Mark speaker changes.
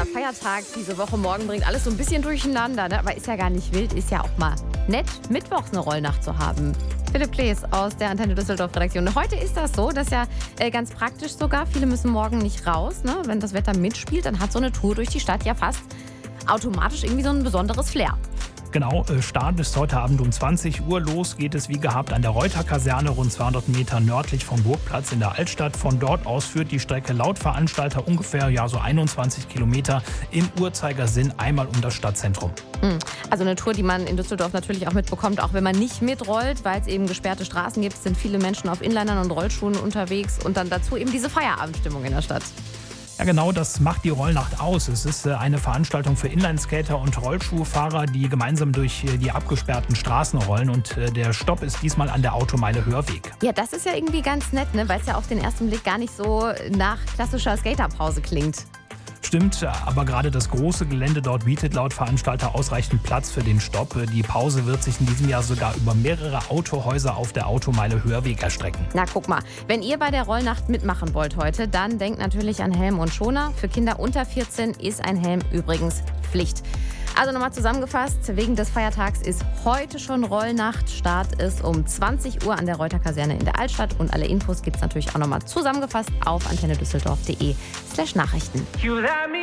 Speaker 1: dieser Feiertag diese Woche morgen bringt alles so ein bisschen durcheinander, ne? Aber ist ja gar nicht wild, ist ja auch mal nett, mittwochs eine Rollnacht zu haben. Philipp Klees aus der Antenne Düsseldorf-Redaktion. Heute ist das so, dass ja ganz praktisch sogar, viele müssen morgen nicht raus, ne? Wenn das Wetter mitspielt, dann hat so eine Tour durch die Stadt ja fast automatisch irgendwie so ein besonderes Flair.
Speaker 2: Genau, Start ist heute Abend um 20 Uhr. Los geht es wie gehabt an der Reuter-Kaserne, rund 200 Meter nördlich vom Burgplatz in der Altstadt. Von dort aus führt die Strecke laut Veranstalter ungefähr so 21 Kilometer im Uhrzeigersinn einmal um das Stadtzentrum.
Speaker 1: Also eine Tour, die man in Düsseldorf natürlich auch mitbekommt, auch wenn man nicht mitrollt, weil es eben gesperrte Straßen gibt, sind viele Menschen auf Inlinern und Rollschuhen unterwegs und dann dazu eben diese Feierabendstimmung in der Stadt.
Speaker 2: Ja genau, das macht die Rollnacht aus. Es ist eine Veranstaltung für Inlineskater und Rollschuhfahrer, die gemeinsam durch die abgesperrten Straßen rollen. Und der Stopp ist diesmal an der Automeile Hörweg.
Speaker 1: Ja, das ist ja irgendwie ganz nett, ne? Weil es ja auf den ersten Blick gar nicht so nach klassischer Skaterpause klingt.
Speaker 2: Stimmt, aber gerade das große Gelände dort bietet laut Veranstalter ausreichend Platz für den Stopp. Die Pause wird sich in diesem Jahr sogar über mehrere Autohäuser auf der Automeile Hörweg erstrecken.
Speaker 1: Na, guck mal, wenn ihr bei der Rollnacht mitmachen wollt heute, dann denkt natürlich an Helm und Schoner. Für Kinder unter 14 ist ein Helm übrigens Pflicht. Also nochmal zusammengefasst, wegen des Feiertags ist heute schon Rollnacht. Start ist um 20 Uhr an der Reuter-Kaserne in der Altstadt. Und alle Infos gibt es natürlich auch nochmal zusammengefasst auf antennedüsseldorf.de/Nachrichten.